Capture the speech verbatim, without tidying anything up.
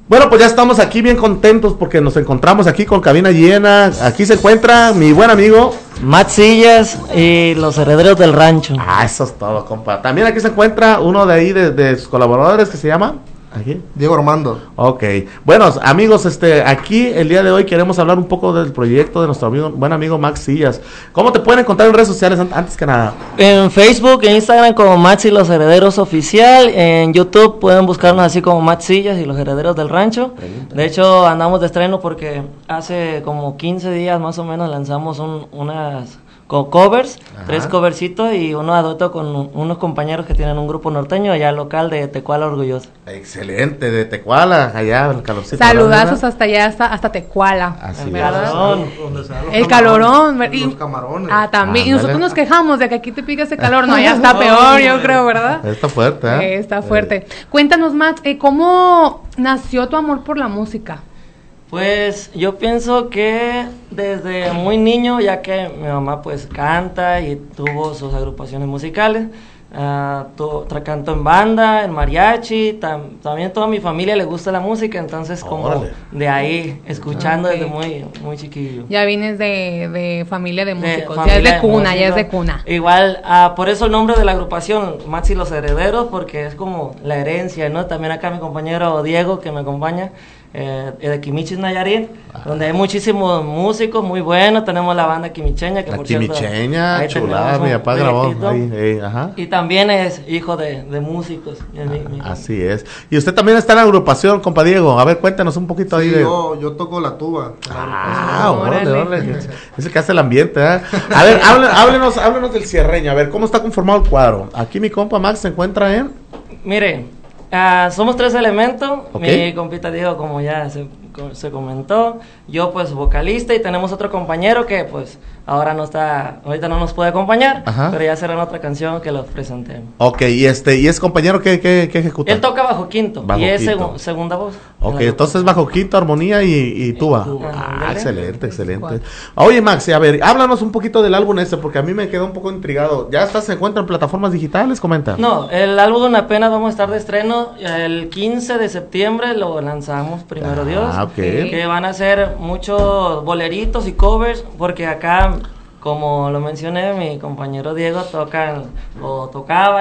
Bueno, pues ya estamos aquí bien contentos porque nos encontramos aquí con cabina llena. Aquí se encuentra mi buen amigo Matt Sillas y los herederos del rancho. Ah, eso es todo, compa. También aquí se encuentra uno de ahí de, de sus colaboradores que se llama ¿aquí? Diego Armando. Ok, bueno amigos, este, aquí el día de hoy queremos hablar un poco del proyecto de nuestro amigo, buen amigo Max Sillas. ¿Cómo te pueden encontrar en redes sociales antes que nada? En Facebook e Instagram como Max y los herederos oficial. En YouTube pueden buscarnos así como Max Sillas y los herederos del rancho. De hecho andamos de estreno porque hace como quince días más o menos lanzamos un, unas con covers, Ajá. tres covercitos y uno a dueto con un, unos compañeros que tienen un grupo norteño allá local de Tecuala Orgulloso. Excelente, de Tecuala, allá el calorcito. Saludazos hasta allá, hasta, hasta Tecuala. Así el calorón. El calorón. Y los camarones. Ah, también. Ándale. Y nosotros nos quejamos de que aquí te pica ese calor. No, allá está peor, yo creo, ¿verdad? Está fuerte, ¿eh? Eh, está fuerte. Eh. Cuéntanos, Matt, eh, ¿cómo nació tu amor por la música? Pues yo pienso que desde muy niño, ya que mi mamá pues canta y tuvo sus agrupaciones musicales, uh, tu, canto en banda, en mariachi, tam, también toda mi familia le gusta la música, entonces como Órale. de ahí, escuchando okay. desde muy muy chiquillo. Ya vienes de, de familia de músicos, de ya es de cuna, de ya es de cuna. Igual, uh, por eso el nombre de la agrupación, Max y los herederos, porque es como la herencia, ¿no? También acá mi compañero Diego, que me acompaña, Eh, de Quimichis, Nayarit, ah. donde hay muchísimos músicos muy buenos. Tenemos la banda quimicheña, que la por quimicheña, cierto, chulada, mi papá grabó ahí, eh, ajá. Y también es hijo de, de músicos. Ah, mi, mi así es. Y usted también está en la agrupación, compa Diego. A ver, cuéntanos un poquito sí, ahí de... yo, yo toco la tuba. Ah, órale, órale. Es el que hace el ambiente, ¿eh? A ver, háblenos, háblenos, háblenos del cierreño. A ver, ¿cómo está conformado el cuadro? Aquí mi compa Max se encuentra en... Mire, Uh, somos tres elementos, okay. mi compita Diego, como ya se, se comentó, yo pues vocalista, y tenemos otro compañero que pues ahora no está, ahorita no nos puede acompañar, Ajá. pero ya será en otra canción que los presentemos. Ok, y este, y es compañero que, que, que ejecuta. Él toca bajo quinto, bajo y es quinto. segu segunda voz. Ok, entonces bajo quinto, armonía y, y tuba. tuba. Ah, ah, excelente, excelente. Oye Maxi, a ver, háblanos un poquito del álbum ese, porque a mí me quedó un poco intrigado. ¿Ya está, se encuentra en plataformas digitales? Comenta. No, el álbum apenas vamos a estar de estreno, el quince de septiembre lo lanzamos, primero ah, Dios. Okay. Que van a ser muchos boleritos y covers, porque acá, como lo mencioné, mi compañero Diego toca o tocaba